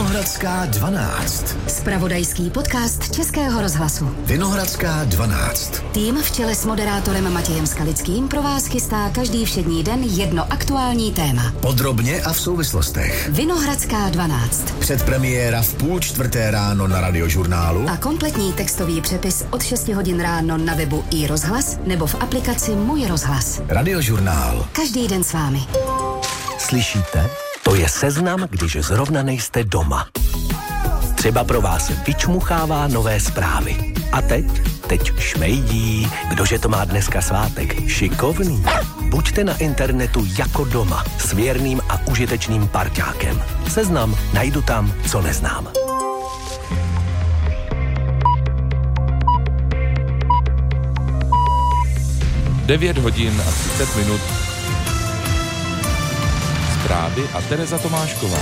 Vinohradská 12. Zpravodajský podcast Českého rozhlasu. Vinohradská 12. Tým v čele s moderátorem Matějem Skalickým pro vás chystá každý všední den jedno aktuální téma. Podrobně a v souvislostech. Vinohradská 12. Předpremiéra v 3:30 ráno na Radiožurnálu. A kompletní textový přepis od 6 hodin ráno na webu iRozhlas nebo v aplikaci Můj rozhlas. Radiožurnál. Každý den s vámi. Slyšíte? To je seznam, když zrovna nejste doma. Třeba pro vás vyčmuchává nové zprávy. A teď šmejdí. Kdože to má dneska svátek? Šikovný. Buďte na internetu jako doma s věrným a užitečným parťákem. Seznam najdu tam, co neznám. Devět hodin a 30 minut. Zprávy a Tereza Tomášková.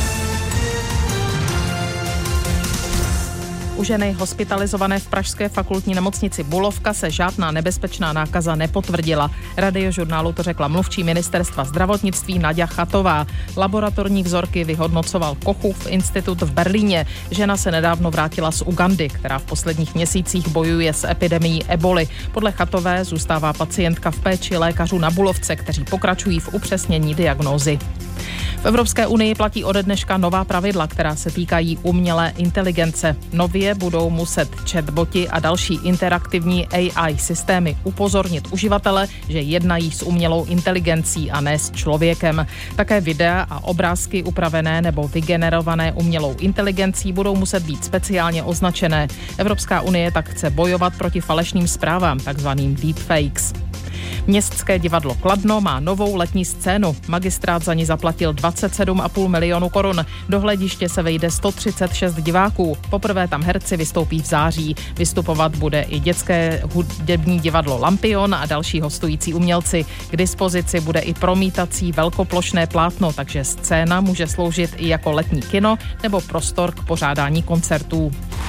U ženy hospitalizované v pražské fakultní nemocnici Bulovka se žádná nebezpečná nákaza nepotvrdila. Radiožurnálu to řekla mluvčí ministerstva zdravotnictví Naďa Chatová. Laboratorní vzorky vyhodnocoval Kochův institut v Berlíně. Žena se nedávno vrátila z Ugandy, která v posledních měsících bojuje s epidemií eboli. Podle Chatové zůstává pacientka v péči lékařů na Bulovce, kteří pokračují v upřesnění diagnózy. V Evropské unii platí ode dneška nová pravidla, která se týkají umělé inteligence. Nově budou muset chatboti a další interaktivní AI systémy upozornit uživatele, že jednají s umělou inteligencí a ne s člověkem. Také videa a obrázky upravené nebo vygenerované umělou inteligencí budou muset být speciálně označené. Evropská unie tak chce bojovat proti falešným zprávám, takzvaným deepfakes. Městské divadlo Kladno má novou letní scénu. Magistrát za ní zaplatil 27,5 milionu korun. Do hlediště se vejde 136 diváků. Poprvé tam herci vystoupí v září. Vystupovat bude i dětské hudební divadlo Lampion a další hostující umělci. K dispozici bude i promítací velkoplošné plátno, takže scéna může sloužit i jako letní kino nebo prostor k pořádání koncertů.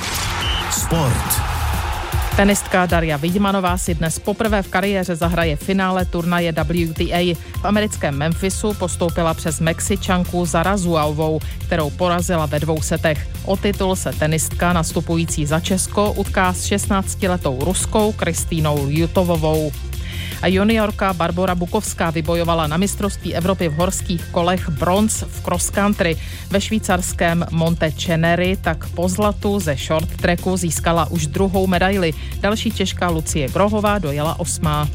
Sport. Tenistka Darja Vidmanová si dnes poprvé v kariéře zahraje finále turnaje WTA. V americkém Memphisu postoupila přes Mexičanku Zarazuovou, kterou porazila ve 2 setech. O titul se tenistka nastupující za Česko utká s 16letou Ruskou Kristýnou Ljutovovou. A juniorka Barbora Bukovská vybojovala na mistrovství Evropy v horských kolech bronz v cross country. Ve švýcarském Monteceneri tak po zlatu ze short tracku získala už 2. medaili. Další Češka Lucie Grohová dojela 8.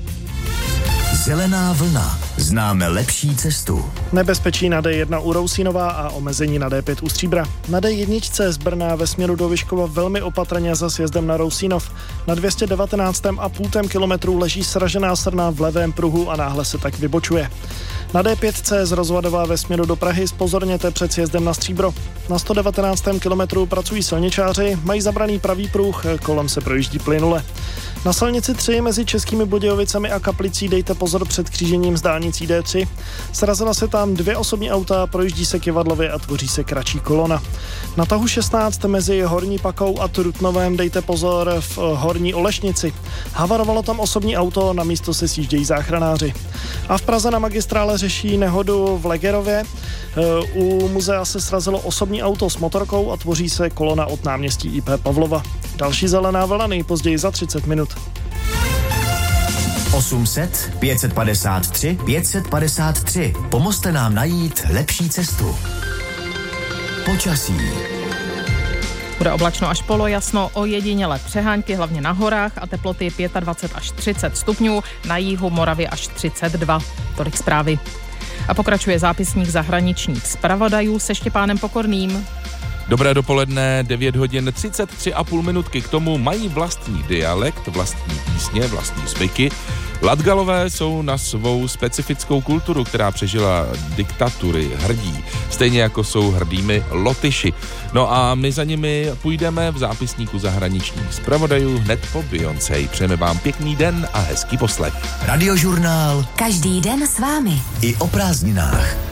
Zelená vlna. Známe lepší cestu. Nebezpečí na D1 u Rousínova a omezení na D5 u Stříbra. Na D1 z Brna ve směru do Vyškova velmi opatrně za sjezdem na Rousínov. Na 219,5 kilometru leží sražená srna v levém pruhu a náhle se tak vybočuje. Na D5 z Rozvadová ve směru do Prahy zpozorněte před sjezdem na Stříbro. Na 119. kilometru pracují silničáři, mají zabraný pravý pruh, kolem se projíždí plynule. Na silnici 3 mezi Českými Budějovicemi a Kaplicí dejte pozor před křížením s dálnicí D3. Srazila se tam 2 osobní auta, projíždí se kyvadlově a tvoří se kratší kolona. Na tahu 16 mezi Horní Pakou a Trutnovem dejte pozor v Horní Olešnici. Havarovalo tam osobní auto, na místo se sjíždějí záchranáři. A v Praze na magistrále řeší nehodu v Legerově. U muzea se srazilo osobní auto s motorkou a tvoří se kolona od náměstí IP Pavlova. Další zelená vlna nejpozději za 30 minut. 800 553 553. Pomozte nám najít lepší cestu. Počasí. Bude oblačno až polojasno, ojedinělé přehánky, hlavně na horách a teploty 25 až 30 stupňů, na jihu Moravy až 32. Tolik zprávy. A pokračuje zápisník zahraničních zpravodajů se Štěpánem Pokorným. Dobré dopoledne, 9 hodin 33,5 minutky. K tomu mají vlastní dialekt, vlastní písně, vlastní zvyky. Latgalové jsou na svou specifickou kulturu, která přežila diktatury, hrdí. Stejně jako jsou hrdými Lotyši. No a my za nimi půjdeme v zápisníku zahraničních zpravodajů hned po Beyoncé. Přejeme vám pěkný den a hezký poslech. Radiožurnál. Každý den s vámi. I o prázdninách.